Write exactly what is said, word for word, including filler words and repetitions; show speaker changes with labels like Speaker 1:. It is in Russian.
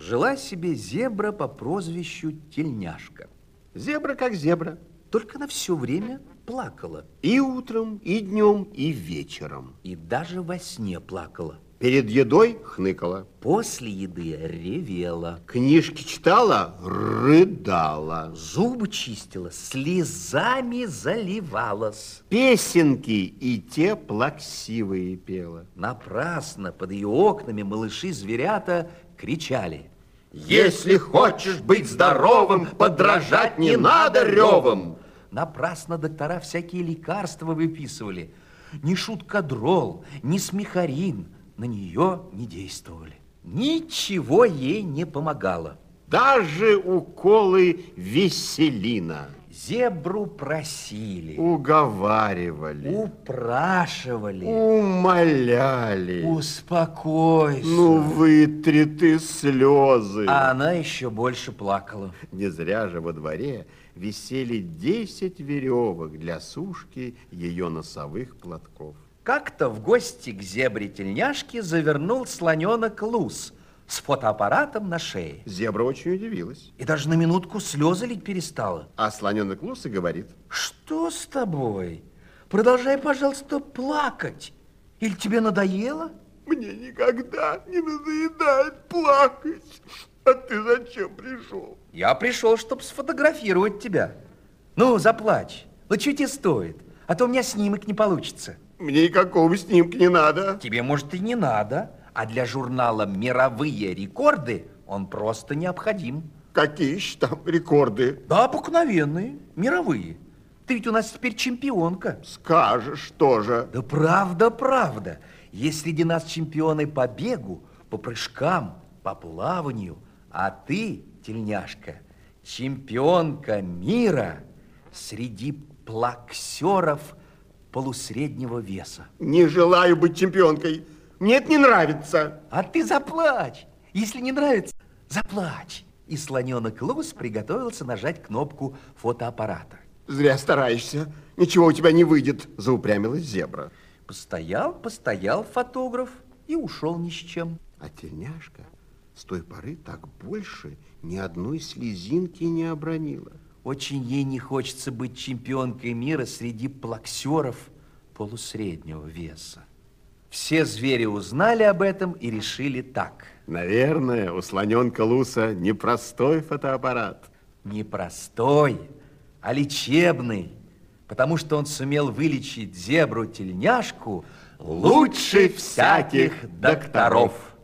Speaker 1: Жила себе зебра по прозвищу Тельняшка.
Speaker 2: Зебра как зебра.
Speaker 1: Только она все время плакала.
Speaker 2: И утром, и днем, и вечером.
Speaker 1: И даже во сне плакала.
Speaker 2: Перед едой хныкала.
Speaker 1: После еды ревела.
Speaker 2: Книжки читала, рыдала.
Speaker 1: Зубы чистила, слезами заливалась.
Speaker 2: Песенки и те плаксивые пела.
Speaker 1: Напрасно под ее окнами малыши-зверята кричали:
Speaker 2: «Если хочешь быть здоровым, подражать не надо ревом!»
Speaker 1: Напрасно доктора всякие лекарства выписывали. Ни шуткадрол, ни смехарин на нее не действовали. Ничего ей не помогало.
Speaker 2: Даже уколы веселина.
Speaker 1: Зебру просили,
Speaker 2: уговаривали,
Speaker 1: упрашивали,
Speaker 2: умоляли.
Speaker 1: Успокойся.
Speaker 2: Ну, вытри ты слезы.
Speaker 1: А она еще больше плакала.
Speaker 2: Не зря же во дворе висели десять веревок для сушки ее носовых платков.
Speaker 1: Как-то в гости к зебре-тельняшке завернул слоненок Лус с фотоаппаратом на шее.
Speaker 2: Зебра очень удивилась.
Speaker 1: И даже на минутку слезы лить перестала.
Speaker 2: А слоненок Лус и говорит:
Speaker 1: что с тобой? Продолжай, пожалуйста, плакать. Или тебе надоело?
Speaker 2: Мне никогда не надоедает плакать. А ты зачем пришел?
Speaker 1: Я пришел, чтобы сфотографировать тебя. Ну, заплачь. Ну, что тебе стоит? А то у меня снимок не получится.
Speaker 2: Мне никакого снимка не надо.
Speaker 1: Тебе, может, и не надо. А для журнала «Мировые рекорды» он просто необходим.
Speaker 2: Какие еще там рекорды?
Speaker 1: Да, обыкновенные, мировые. Ты ведь у нас теперь чемпионка.
Speaker 2: Скажешь тоже.
Speaker 1: Да правда, правда. Есть среди нас чемпионы по бегу, по прыжкам, по плаванию. А ты, тельняшка, чемпионка мира среди плаксеров полусреднего веса.
Speaker 2: Не желаю быть чемпионкой. Мне это не нравится.
Speaker 1: А ты заплачь. Если не нравится, заплачь. И слоненок Лус приготовился нажать кнопку фотоаппарата.
Speaker 2: Зря стараешься. Ничего у тебя не выйдет, заупрямилась зебра.
Speaker 1: Постоял, постоял фотограф и ушел ни с чем.
Speaker 2: А тельняшка с той поры так больше ни одной слезинки не обронила.
Speaker 1: Очень ей не хочется быть чемпионкой мира среди плаксеров полусреднего веса. Все звери узнали об этом и решили так.
Speaker 2: Наверное, у слоненка Луса непростой фотоаппарат.
Speaker 1: Не простой, а лечебный, потому что он сумел вылечить зебру-тельняшку лучше всяких докторов.